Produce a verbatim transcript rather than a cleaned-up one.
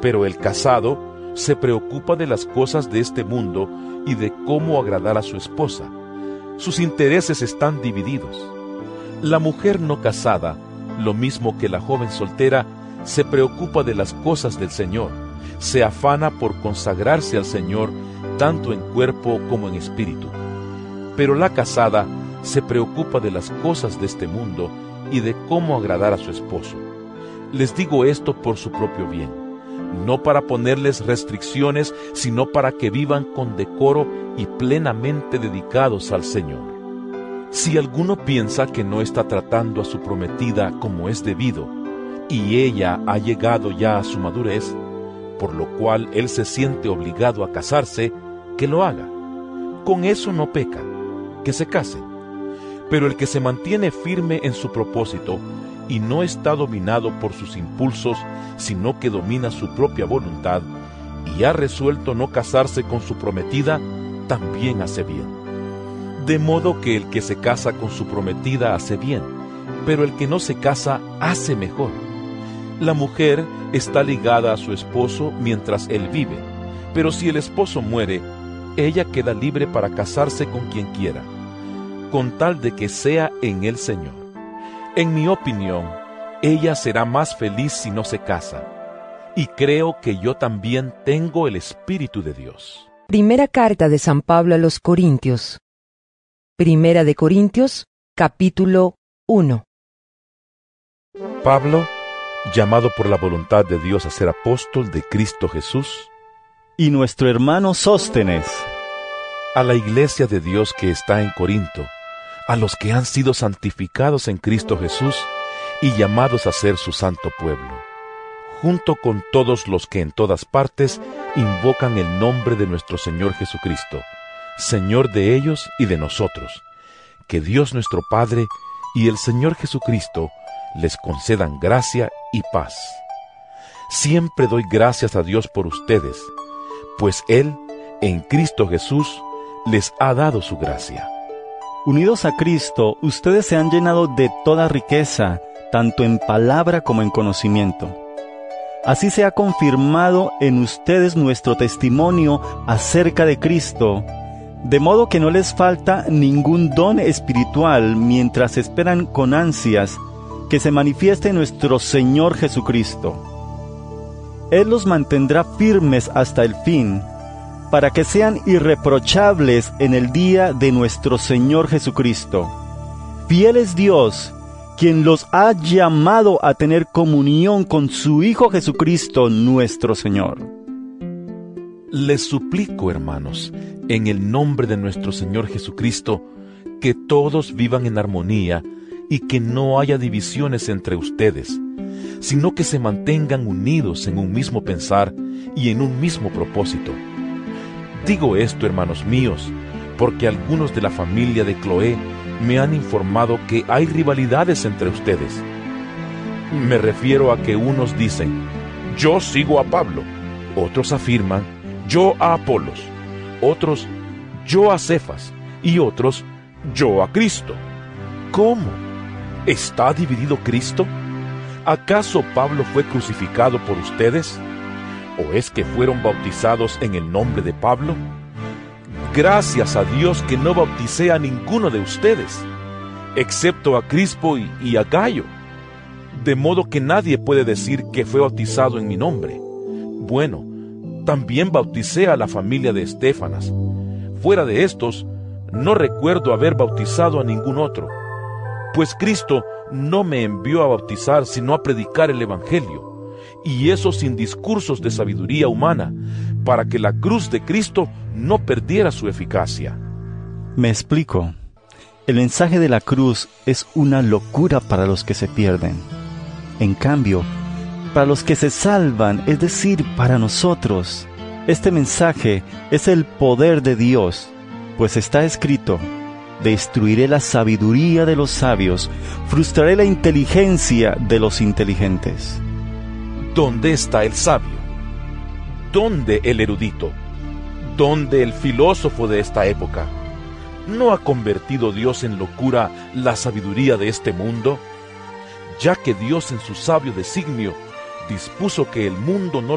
Pero el casado se preocupa de las cosas de este mundo y de cómo agradar a su esposa. Sus intereses están divididos. La mujer no casada, lo mismo que la joven soltera, se preocupa de las cosas del Señor, se afana por consagrarse al Señor tanto en cuerpo como en espíritu. Pero la casada se preocupa de las cosas de este mundo y de cómo agradar a su esposo. Les digo esto por su propio bien, no para ponerles restricciones, sino para que vivan con decoro y plenamente dedicados al Señor. Si alguno piensa que no está tratando a su prometida como es debido, y ella ha llegado ya a su madurez, por lo cual él se siente obligado a casarse, que lo haga. Con eso no peca, que se case. Pero el que se mantiene firme en su propósito y no está dominado por sus impulsos, sino que domina su propia voluntad, y ha resuelto no casarse con su prometida, también hace bien. De modo que el que se casa con su prometida hace bien, pero el que no se casa hace mejor. La mujer está ligada a su esposo mientras él vive, pero si el esposo muere, ella queda libre para casarse con quien quiera, con tal de que sea en el Señor. En mi opinión, ella será más feliz si no se casa, y creo que yo también tengo el Espíritu de Dios. Primera carta de San Pablo a los Corintios. Primera de Corintios, capítulo uno. Pablo, llamado por la voluntad de Dios a ser apóstol de Cristo Jesús, y nuestro hermano Sóstenes, a la iglesia de Dios que está en Corinto, a los que han sido santificados en Cristo Jesús y llamados a ser su santo pueblo, junto con todos los que en todas partes invocan el nombre de nuestro Señor Jesucristo, Señor de ellos y de nosotros. Que Dios nuestro Padre y el Señor Jesucristo les concedan gracia y paz. Siempre doy gracias a Dios por ustedes, pues Él, en Cristo Jesús, les ha dado su gracia. Unidos a Cristo, ustedes se han llenado de toda riqueza, tanto en palabra como en conocimiento. Así se ha confirmado en ustedes nuestro testimonio acerca de Cristo, de modo que no les falta ningún don espiritual mientras esperan con ansias que se manifieste nuestro Señor Jesucristo. Él los mantendrá firmes hasta el fin, para que sean irreprochables en el día de nuestro Señor Jesucristo. Fiel es Dios, quien los ha llamado a tener comunión con su Hijo Jesucristo nuestro Señor. Les suplico, hermanos, en el nombre de nuestro Señor Jesucristo, que todos vivan en armonía y que no haya divisiones entre ustedes, sino que se mantengan unidos en un mismo pensar y en un mismo propósito. Digo esto, hermanos míos, porque algunos de la familia de Cloé me han informado que hay rivalidades entre ustedes. Me refiero a que unos dicen, yo sigo a Pablo, otros afirman, yo a Apolos, otros, yo a Cefas, y otros, yo a Cristo. ¿Cómo? ¿Está dividido Cristo? ¿Acaso Pablo fue crucificado por ustedes? ¿O es que fueron bautizados en el nombre de Pablo? Gracias a Dios que no bauticé a ninguno de ustedes, excepto a Crispo y, y a Gayo, de modo que nadie puede decir que fue bautizado en mi nombre. Bueno, también bauticé a la familia de Estéfanas. Fuera de estos, no recuerdo haber bautizado a ningún otro, pues Cristo no me envió a bautizar, sino a predicar el Evangelio, y eso sin discursos de sabiduría humana, para que la cruz de Cristo no perdiera su eficacia. Me explico. El mensaje de la cruz es una locura para los que se pierden. En cambio, para los que se salvan, es decir, para nosotros, este mensaje es el poder de Dios, pues está escrito: destruiré la sabiduría de los sabios, frustraré la inteligencia de los inteligentes. ¿Dónde está el sabio? ¿Dónde el erudito? ¿Dónde el filósofo de esta época? ¿No ha convertido Dios en locura la sabiduría de este mundo? Ya que Dios en su sabio designio dispuso que el mundo no